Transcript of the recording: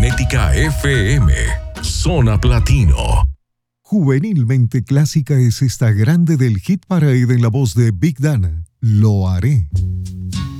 Magnética FM, Zona Platino. Juvenilmente clásica es esta grande del hit Parade en la voz de Big Dan. Lo haré.